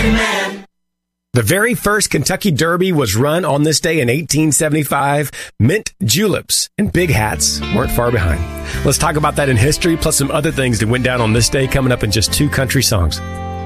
Countryman. The very first Kentucky Derby was run on this day in 1875. Mint juleps and big hats weren't far behind. Let's talk about that in history, plus some other things that went down on this day coming up in just two country songs.